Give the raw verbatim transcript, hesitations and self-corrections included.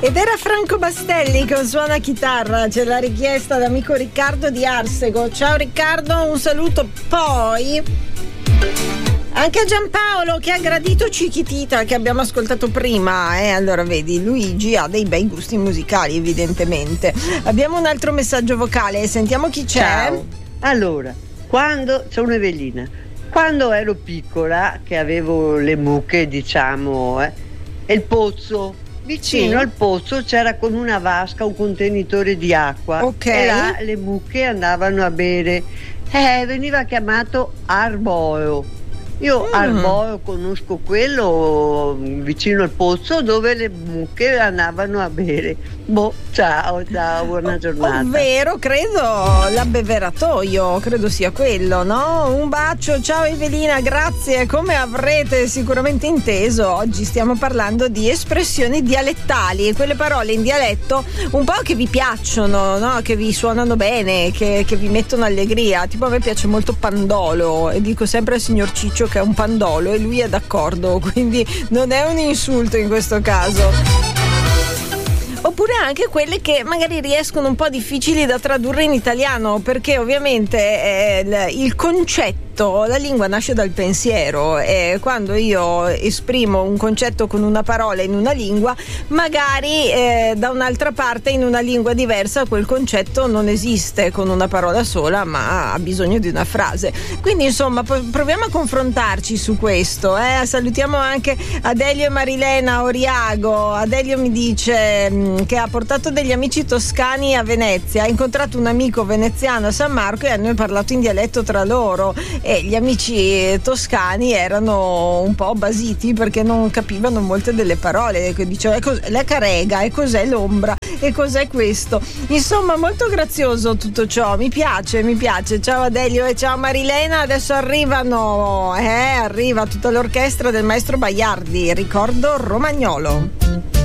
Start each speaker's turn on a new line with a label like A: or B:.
A: Ed era Franco Bastelli con Suona Chitarra, ce l'ha richiesta l'amico Riccardo di Arsego. Ciao Riccardo, un saluto. Poi anche a Giampaolo che ha gradito Chiquitita che abbiamo ascoltato prima, eh? Allora vedi, Luigi ha dei bei gusti musicali evidentemente. Abbiamo un altro messaggio vocale, sentiamo chi c'è.
B: Ciao. Allora, quando c'è una Evelina, quando ero piccola che avevo le mucche diciamo eh, e il pozzo vicino sì. al pozzo c'era con una vasca un contenitore di acqua, okay. E là le mucche andavano a bere, eh, veniva chiamato arboeo. Io mm. arboeo conosco quello vicino al pozzo dove le mucche andavano a bere. Boh, ciao, ciao, buona giornata.
A: Ovvero, credo l'abbeveratoio, credo sia quello, no? Un bacio, ciao Evelina, grazie. Come avrete sicuramente inteso, oggi stiamo parlando di espressioni dialettali, quelle parole in dialetto un po' che vi piacciono, no? Che vi suonano bene, che, che vi mettono allegria. Tipo a me piace molto pandolo e dico sempre al signor Ciccio che è un pandolo e lui è d'accordo, quindi non è un insulto in questo caso. Oppure anche quelle che magari riescono un po' difficili da tradurre in italiano, perché ovviamente eh, il concetto, la lingua nasce dal pensiero e quando io esprimo un concetto con una parola in una lingua, magari eh, da un'altra parte in una lingua diversa quel concetto non esiste con una parola sola, ma ha bisogno di una frase. Quindi insomma proviamo a confrontarci su questo. Eh. Salutiamo anche Adelio e Marilena Oriago. Adelio mi dice mh, che ha portato degli amici toscani a Venezia, ha incontrato un amico veneziano a San Marco e hanno parlato in dialetto tra loro. E gli amici toscani erano un po' basiti perché non capivano molte delle parole. Diceva la carega e cos'è l'ombra e cos'è questo. Insomma, molto grazioso tutto ciò, mi piace, mi piace. Ciao Adelio e ciao Marilena. Adesso arrivano, eh, arriva tutta l'orchestra del maestro Baiardi, ricordo Romagnolo.